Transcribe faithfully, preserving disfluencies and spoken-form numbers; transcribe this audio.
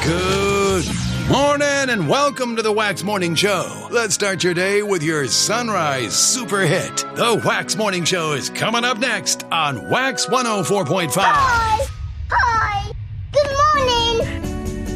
Good morning and welcome to the Wax Morning Show. Let's start your day with your Sunrise Super Hit. The Wax Morning Show is coming up next on Wax one oh four point five.